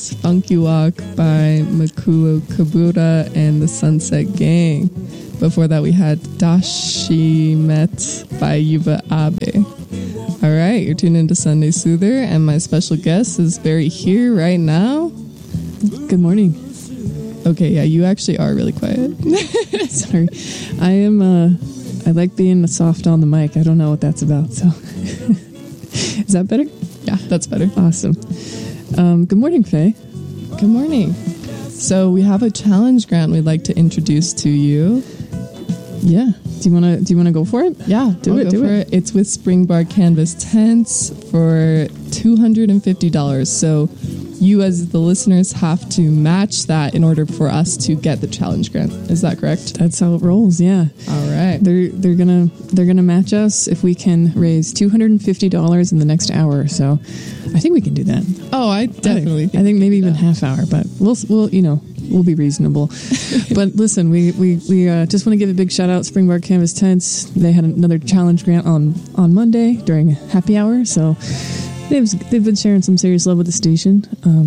Funky Walk by Makulu Kabura and the Sunset Gang. Before that, we had Dashimet by Yuba Abe. All right, you're tuned into Sunday Soother, and my special guest is Barry here right now. Good morning. Okay, yeah, you actually are really quiet. Sorry. I like being soft on the mic. I don't know what that's about, so. Is that better? Yeah, that's better. Awesome. Good morning, Faye. Good morning. So we have a challenge grant we'd like to introduce to you. Yeah. Do you wanna go for it? Yeah, do it. It's with Spring Bar Canvas Tents for $250. So you as the listeners have to match that in order for us to get the challenge grant. Is that correct? That's how it rolls, yeah. All right. They're gonna match us if we can raise $250 in the next hour. So I think we can do that. Oh, I definitely I think maybe even half hour, but we'll be reasonable. But listen, we just want to give a big shout out Spring Bar Canvas Tents. They had another challenge grant on Monday during happy hour, so they've been sharing some serious love with the station.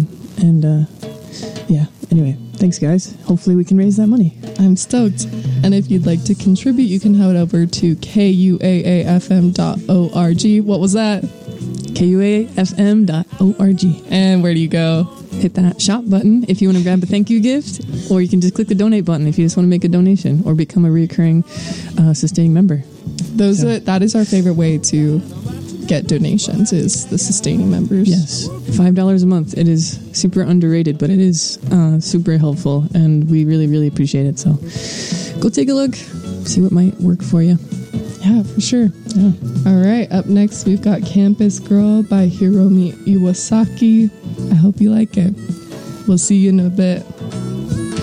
Anyway, thanks guys. Hopefully we can raise that money. I'm stoked. And if you'd like to contribute, you can head over to kuaafm.org. What was that? kuaafm.org. And where do you go? Hit that shop button if you want to grab a thank you gift, or you can just click the donate button if you just want to make a donation or become a recurring sustaining member. That is our favorite way to get donations, is the sustaining members. Yes, $5 a month. It is super underrated, but it is super helpful, and we really, really appreciate it. So go take a look, see what might work for you. Yeah, for sure. Yeah. All right, up next we've got Campus Girl by Hiromi Iwasaki. I hope you like it. We'll see you in a bit.